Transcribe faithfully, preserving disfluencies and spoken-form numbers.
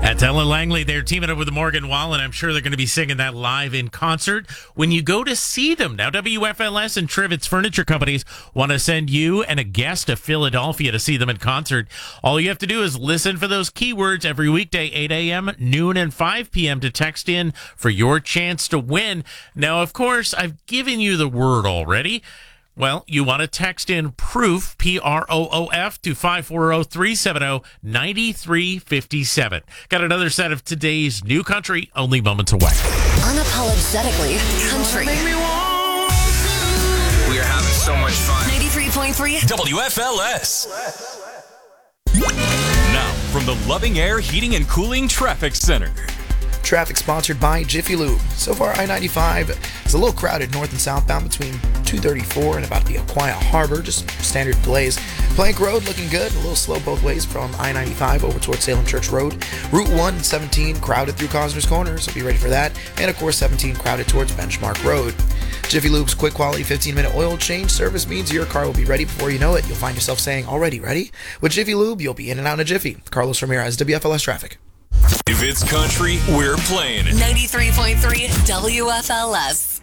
That's Ellen Langley. They're teaming up with Morgan Wallen. I'm sure they're going to be singing that live in concert when you go to see them. Now, W F L S and Trivets Furniture Companies want to send you and a guest to Philadelphia to see them in concert. All you have to do is listen for those keywords every weekday, eight a.m., noon, and five p.m. to text in for your chance to win. Now, of course, I've given you the word already. Well, you want to text in PROOF, P R O O F, to five four zero, three seven zero, nine three five seven. Got another set of today's new country, only moments away. Unapologetically country. We are having so much fun. ninety-three point three W F L S. Now, from the Loving Air Heating and Cooling Traffic Center. Traffic sponsored by Jiffy Lube. So far, I ninety-five is a little crowded north and southbound between two thirty-four and about the Aquia Harbor. Just standard delays. Plank Road looking good. A little slow both ways from I ninety-five over towards Salem Church Road. Route one and seventeen crowded through Cosner's Corner, so be ready for that. And of course, seventeen crowded towards Benchmark Road. Jiffy Lube's quick quality fifteen minute oil change service means your car will be ready before you know it. You'll find yourself saying, already ready? With Jiffy Lube, you'll be in and out in a jiffy. Carlos Ramirez, W F L S Traffic. If it's country, we're playing it. ninety-three point three W F L S.